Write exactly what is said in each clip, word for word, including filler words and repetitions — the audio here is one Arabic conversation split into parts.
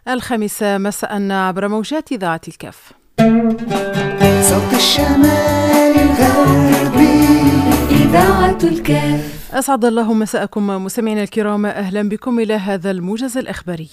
الخامسة مساء عبر موجات إذاعة الكاف. صوت الشمال الغربي إذاعة الكاف. أسعد الله مساءكم مستمعينا الكرام، أهلا بكم إلى هذا الموجز الإخباري.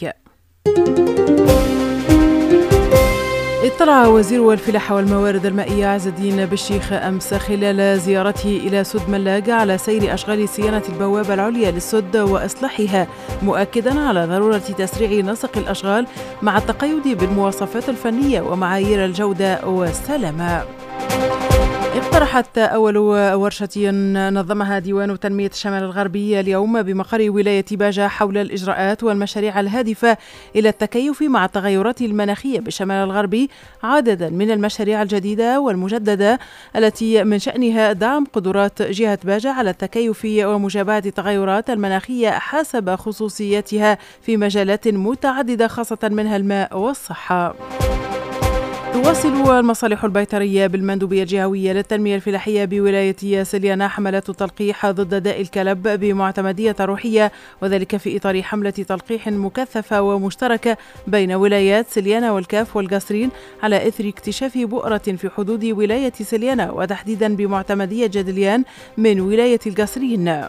اطلع وزير الفلاحة والموارد المائية عز الدين بالشيخ أمس خلال زيارته إلى سد ملاقة على سير أشغال صيانة البوابة العليا للسد وإصلاحها، مؤكدا على ضرورة تسريع نسق الأشغال مع التقيد بالمواصفات الفنية ومعايير الجودة والسلامة. اقترحت أول ورشة نظمها ديوان تنمية الشمال الغربي اليوم بمقر ولاية باجة حول الإجراءات والمشاريع الهادفة إلى التكيف مع التغيرات المناخية بالشمال الغربي عددا من المشاريع الجديدة والمجددة التي من شأنها دعم قدرات جهة باجة على التكيف ومجابهة التغيرات المناخية حسب خصوصياتها في مجالات متعددة خاصة منها الماء والصحة. تواصل المصالح البيطرية بالمندوبية الجهوية للتنمية الفلاحية بولاية سليانة حملات تلقيح ضد داء الكلب بمعتمدية روحية، وذلك في إطار حملة تلقيح مكثفة ومشتركة بين ولايات سليانة والكاف والقصرين على إثر اكتشاف بؤرة في حدود ولاية سليانة وتحديدا بمعتمدية جدليان من ولاية القصرين.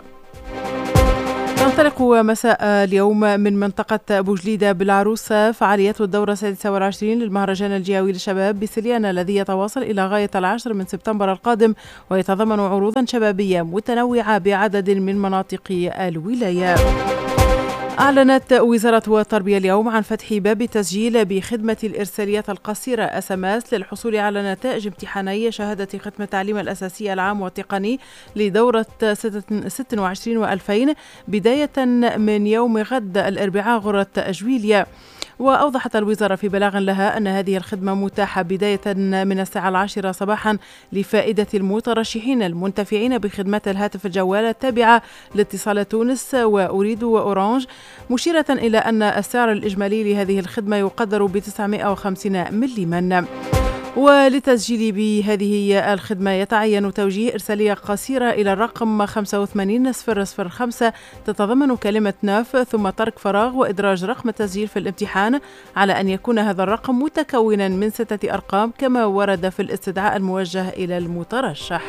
تنطلق مساء اليوم من منطقة بوجليدة بالعروسة فعاليات الدورة السادسة والعشرين للمهرجان الجهوي للشباب بسليانة الذي يتواصل إلى غاية العاشر من سبتمبر القادم، ويتضمن عروضا شبابية متنوعة بعدد من مناطق الولاية. أعلنت وزارة التربية اليوم عن فتح باب التسجيل بخدمة الإرساليات القصيرة إس إم إس للحصول على نتائج امتحاني شهادة ختم التعليم الأساسي العام والتقني لدورة ستة وعشرين وألفين بداية من يوم غد الأربعاء غرة جويليا. وأوضحت الوزارة في بلاغ لها أن هذه الخدمة متاحة بداية من الساعة العاشرة صباحا لفائدة المترشحين المنتفعين بخدمات الهاتف الجوال التابعة لاتصالات تونس وأوريد وأورانج، مشيرة إلى أن السعر الإجمالي لهذه الخدمة يقدر ب تسعمائة وخمسين مليما. وللتسجيل بهذه الخدمة يتعين توجيه إرسالية قصيرة إلى الرقم خمسة وثمانين صفر صفر خمسة تتضمن كلمة ناف ثم ترك فراغ وإدراج رقم التسجيل في الامتحان، على أن يكون هذا الرقم متكونا من ستة أرقام كما ورد في الاستدعاء الموجه إلى المترشح.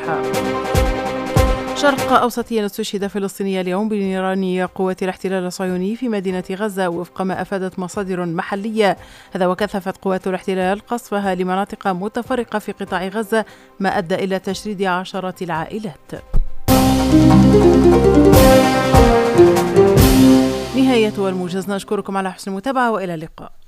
شرق أوسطيا استشهد فلسطيني اليوم بنيران قوات الاحتلال الصهيوني في مدينة غزة وفق ما أفادت مصادر محلية، هذا وكثفت قوات الاحتلال قصفها لمناطق متفرقة في قطاع غزة ما أدى إلى تشريد عشرات العائلات. نهاية الموجز، نشكركم على حسن المتابعة وإلى اللقاء.